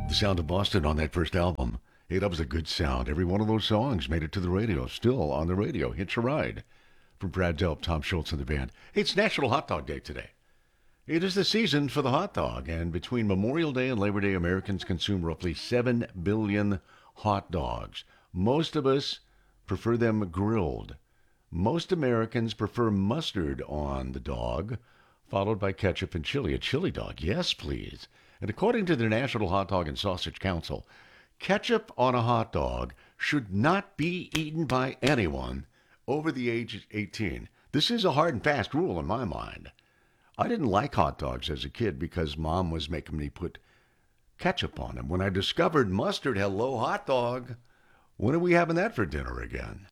The sound of Boston on that first album. Hey, that was a good sound. Every one of those songs made it to the radio. Still on the radio. Hitch a Ride from Brad Delp, Tom Schultz, and the band. Hey, it's National Hot Dog Day today. It is the season for the hot dog, and between Memorial Day and Labor Day, Americans consume roughly 7 billion hot dogs. Most of us prefer them grilled. Most Americans prefer mustard on the dog, followed by ketchup and chili. A chili dog, yes, please. And according to the National Hot Dog and Sausage Council, ketchup on a hot dog should not be eaten by anyone over the age of 18. This is a hard and fast rule in my mind. I didn't like hot dogs as a kid because Mom was making me put ketchup on them. When I discovered mustard, hello, hot dog. When are we having that for dinner again?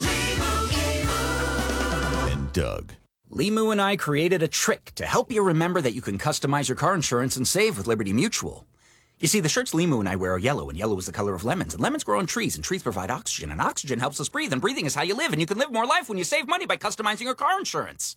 And Doug. Limu and I created a trick to help you remember that you can customize your car insurance and save with Liberty Mutual. You see, the shirts Limu and I wear are yellow, and yellow is the color of lemons. And lemons grow on trees, and trees provide oxygen. And oxygen helps us breathe, and breathing is how you live. And you can live more life when you save money by customizing your car insurance.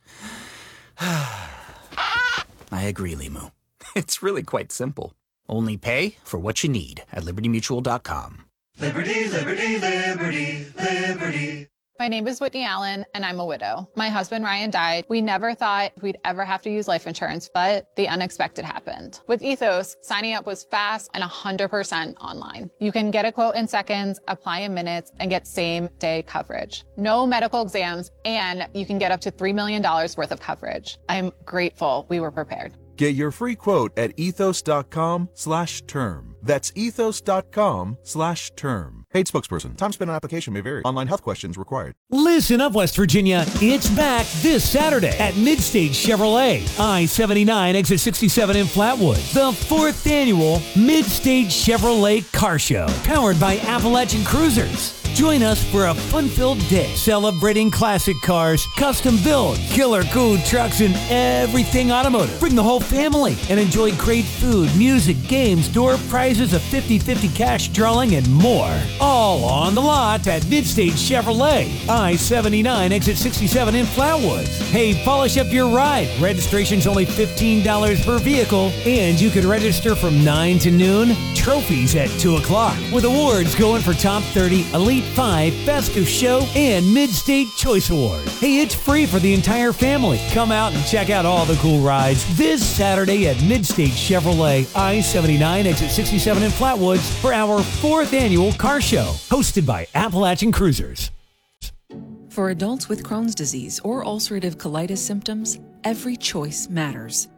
I agree, Limu. It's really quite simple. Only pay for what you need at LibertyMutual.com. Liberty, liberty, liberty, liberty. My name is Whitney Allen, and I'm a widow. My husband, Ryan, died. We never thought we'd ever have to use life insurance, but the unexpected happened. With Ethos, signing up was fast and 100% online. You can get a quote in seconds, apply in minutes, and get same-day coverage. No medical exams, and you can get up to $3 million worth of coverage. I'm grateful we were prepared. Get your free quote at ethos.com/term. That's ethos.com/term. Paid spokesperson. Time spent on application may vary. Online health questions required. Listen up, West Virginia. It's back this Saturday at Midstage Chevrolet, I-79, exit 67 in Flatwood. The 4th annual Midstage Chevrolet Car Show, powered by Appalachian Cruisers. Join us for a fun-filled day celebrating classic cars, custom build, killer cool trucks, and everything automotive. Bring the whole family and enjoy great food, music, games, door prizes, a 50-50 cash drawing, and more. All on the lot at Midstage Chevrolet, I-79, exit 67 in Flatwoods. Hey, polish up your ride. Registration's only $15 per vehicle, and you can register from 9 to noon. Trophies at 2 o'clock, with awards going for Top 30, Elite 5, Best of Show, and Mid-State Choice Award. Hey, it's free for the entire family. Come out and check out all the cool rides this Saturday at Mid-State Chevrolet, I-79, exit 67 in Flatwoods for our 4th annual car show, hosted by Appalachian Cruisers. For adults with Crohn's disease or ulcerative colitis symptoms, every choice matters.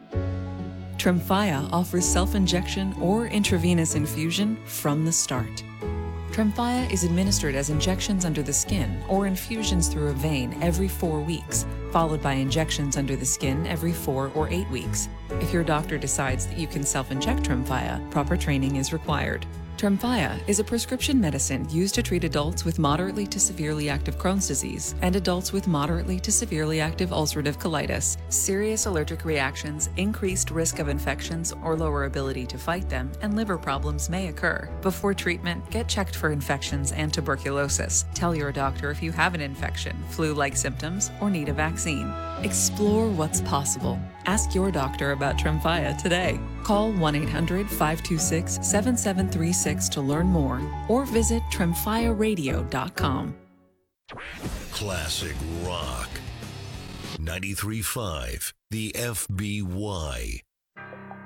Tremfya offers self-injection or intravenous infusion from the start. Tremfya is administered as injections under the skin or infusions through a vein every 4 weeks, followed by injections under the skin every 4 or 8 weeks. If your doctor decides that you can self-inject Tremfya, proper training is required. Tremfya is a prescription medicine used to treat adults with moderately to severely active Crohn's disease and adults with moderately to severely active ulcerative colitis. Serious allergic reactions, increased risk of infections or lower ability to fight them, and liver problems may occur. Before treatment, get checked for infections and tuberculosis. Tell your doctor if you have an infection, flu-like symptoms, or need a vaccine. Explore what's possible. Ask your doctor about Tremfya today. Call 1-800-526-7736 to learn more or visit tremfyaradio.com. Classic rock. 93.5, the FBY.